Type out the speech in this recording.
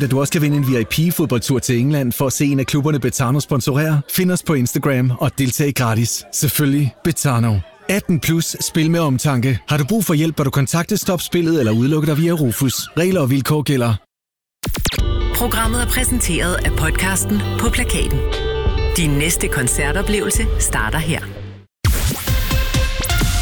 at du også kan vinde en VIP-fodboldtur til England for at se en af klubberne Betano sponsorere. Find os på Instagram og deltag gratis. Selvfølgelig Betano. 18 plus, spil med omtanke. Har du brug for hjælp, bør du kontakte Stop Spillet eller udelukke dig via Rufus. Regler og vilkår gælder. Programmet er præsenteret af podcasten På Plakaten. Din næste koncertoplevelse starter her.